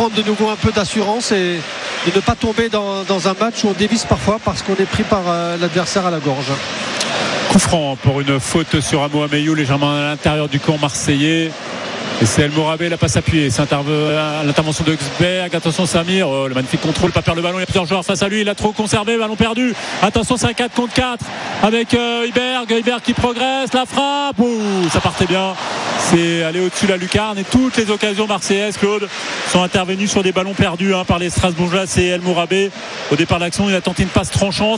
reprendre de nouveau un peu d'assurance et ne pas tomber dans un match où on dévisse parfois parce qu'on est pris par l'adversaire à la gorge. Coup franc pour une faute sur Amo Ameyou, légèrement à l'intérieur du camp marseillais. Et c'est El Morabé, la passe appuyée. C'est l'intervention de Xberg. Attention Samir, le magnifique contrôle, pas perdre le ballon. Il y a plusieurs joueurs face à lui. Il a trop conservé, ballon perdu. Attention, c'est un 4 contre 4 avec Hubert qui progresse. La frappe, ça partait bien. C'est aller au-dessus de la lucarne. Et toutes les occasions marseillaises, Claude, sont intervenues sur des ballons perdus par les Strasbourgeois. C'est El Morabé. Au départ de l'action, il a tenté une passe tranchante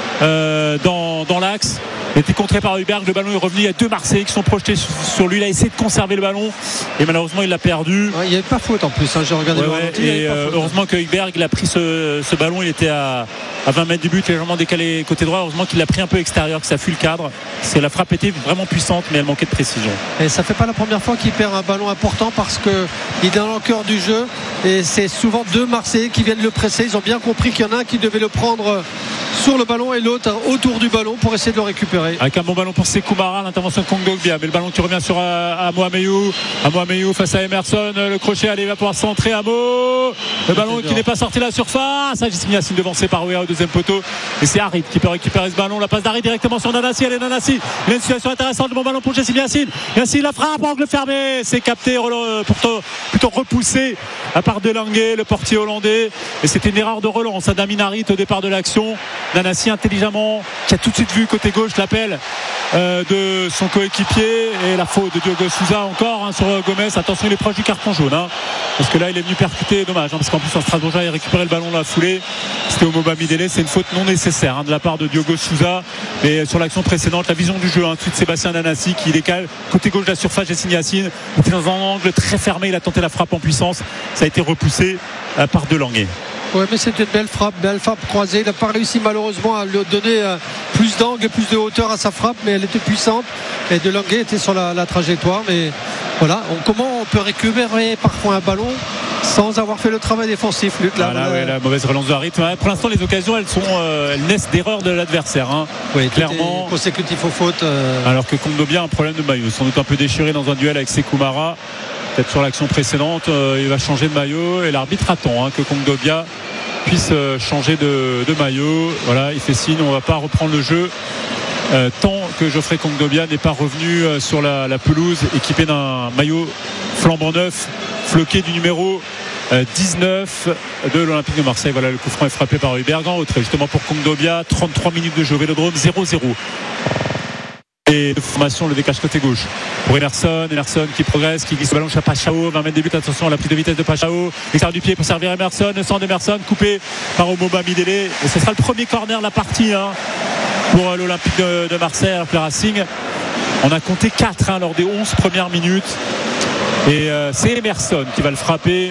dans l'axe. Il a été contré par Hubert, le ballon est revenu. Il y a deux Marseillais qui sont projetés sur lui. Il a essayé de conserver le ballon et malheureusement il l'a perdu. Il n'y avait pas faute en plus, j'ai regardé et heureusement que Hubert il a pris ce ballon. Il était à 20 mètres du but, légèrement décalé côté droit. Heureusement qu'il l'a pris un peu extérieur, que ça fut le cadre. La frappe était vraiment puissante, mais elle manquait de précision. Et ça fait pas la première fois qu'il perd un ballon important parce qu'il est dans le cœur du jeu et c'est souvent deux Marseillais qui viennent le presser. Ils ont bien compris qu'il y en a un qui devait le prendre sur le ballon et l'autre autour du ballon pour essayer de le récupérer. Avec un bon ballon pour Sékou Mara, l'intervention de Kondogbia, mais le ballon qui revient sur Amo Ameyou face à Emerson, le crochet, allez, il va pouvoir centrer Amo, le ballon qui n'est pas sorti de la surface. Jassim Yassine devancé par Ouéa au deuxième poteau et c'est Harit qui peut récupérer ce ballon. La passe d'Harit directement sur Nanassi. Allez Nanassi, il a une situation intéressante, le bon ballon pour Jassim Yassine. Yassine la frappe, angle fermé, c'est capté, plutôt repoussé par Delangue, le portier hollandais, et c'était une erreur de relance à Damien Harit au départ de l'action. Nanassi intelligemment qui a tout de suite vu côté gauche l'appel de son coéquipier et la faute de Diogo Souza encore sur Gomez. Attention, il est proche du carton jaune parce que là il est venu percuter, dommage parce qu'en plus en Strasbourgeois il a récupéré le ballon dans la foulée. C'était au Moba Midele, c'est une faute non nécessaire de la part de Diogo Souza. Et sur l'action précédente, la vision du jeu tout de Sébastien Nanassi qui décale côté gauche de la surface. Jassim Yassine était dans un angle très fermé, il a tenté la frappe en puissance, ça a été repoussé par Delangue. Oui, mais c'était une belle frappe croisée. Il n'a pas réussi malheureusement à lui donner plus d'angle et plus de hauteur à sa frappe, mais elle était puissante et Delangue était sur la trajectoire. Mais voilà, comment on peut récupérer parfois un ballon sans avoir fait le travail défensif, Luc, là, la mauvaise relance de Harit. Pour l'instant, les occasions, elles naissent d'erreurs de l'adversaire. Oui, clairement. Consécutif aux fautes. Alors que Kondogbia a un problème de maillot, sans doute un peu déchiré dans un duel avec Sékou Mara. Peut-être sur l'action précédente, il va changer de maillot et l'arbitre attend que Kondogbia puisse changer de maillot. Voilà, il fait signe, on ne va pas reprendre le jeu tant que Geoffrey Kondogbia n'est pas revenu sur la pelouse équipé d'un maillot flambant neuf, floqué du numéro 19 de l'Olympique de Marseille. Voilà, le coup franc est frappé par Hubert en retrait justement pour Kondogbia. 33 minutes de jeu au Vélodrome, 0-0. Et de formation, le décalage côté gauche pour Emerson qui progresse, qui glisse le ballon chez Pachao, 20 mètres de but. Attention à la prise de vitesse de Pachao, l'extérieur du pied pour servir Emerson, le centre d'Emerson coupé par Moba Midele et ce sera le premier corner de la partie pour l'Olympique de Marseille avec le Racing. On a compté 4 lors des 11 premières minutes et c'est Emerson qui va le frapper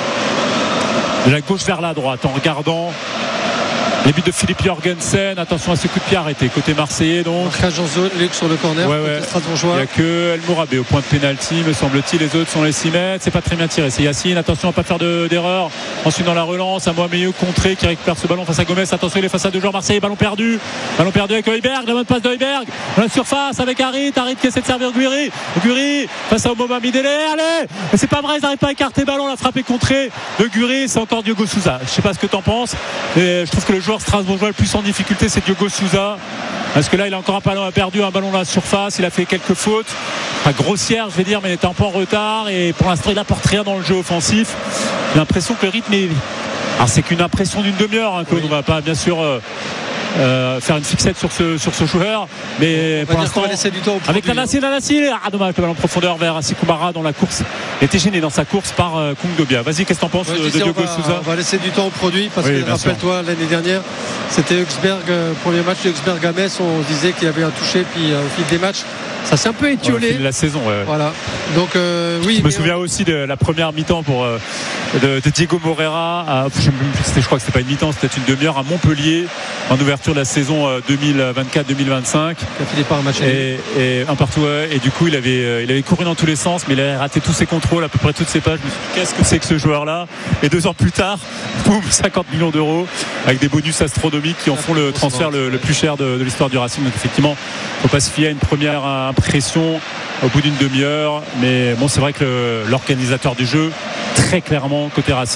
de la gauche vers la droite en regardant les buts de Philippe Jorgensen. Attention à ce coup de pied arrêté côté marseillais, donc marquage en zone, Luc, sur le corner. Il n'y a que El Morabé au point de pénalty me semble-t-il. Les autres sont les 6 mètres, c'est pas très bien tiré, c'est Yassine. Attention à ne pas faire d'erreur. Ensuite dans la relance, Amo Ameyou contré qui récupère ce ballon face à Gomez. Attention, il est face à deux joueurs marseillais. Ballon perdu avec Heuberg, la bonne passe de Heuberg dans la surface avec Harit qui essaie de servir Guri face à Moba Midele. Allez, mais c'est pas vrai, ils n'arrivent pas à écarter le ballon. La frappe est contrée de Guri, c'est encore Diogo Souza. Je sais pas ce que t'en penses, mais je trouve que le joueur strasbourgeois le plus en difficulté c'est Diogo Souza, parce que là il a encore perdu un ballon dans la surface. Il a fait quelques fautes grossières je vais dire, mais il était un peu en retard et pour l'instant il apporte rien dans le jeu offensif. J'ai l'impression que le rythme est... Alors c'est qu'une impression d'une demi-heure Claude. On va pas bien sûr faire une fixette sur ce joueur, mais pour l'instant avec Nanassi, dommage, le ballon en profondeur vers Sékou Mara dans la course. Il était gêné dans sa course par Kondogbia. Vas-y, qu'est-ce que t'en penses de Diogo Souza? On va laisser du temps au produit parce que rappelle-toi l'année dernière c'était Huxberg, premier match de Huxberg à Metz, on disait qu'il y avait un touché, puis au fil des matchs ça s'est un peu étiolé la saison. Voilà, donc oui, je me souviens aussi de la première mi-temps de Diego Moreira je crois que c'était pas une mi-temps, c'était une demi-heure à Montpellier en ouverture de la saison 2024-2025 qui a fini par un match et un partout, et du coup il avait couru dans tous les sens, mais il avait raté tous ses contrôles, à peu près toutes ses pages. Je me suis dit, qu'est-ce que c'est que ce joueur là, et 2 ans plus tard, boum, 50 millions d'euros avec des bonus astronomiques qui en font le transfert le plus cher de l'histoire du Racing. Donc effectivement il ne faut pas se fier à une première impression au bout d'une demi-heure, mais bon, c'est vrai que l'organisateur du jeu très clairement côté Racing